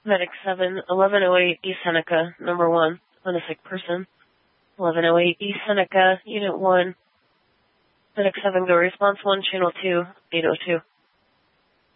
Medic 7, 1108 East Seneca, number 1, on a sick person. 1108 East Seneca, Unit 1. Medic 7, go response 1, channel 2, 802.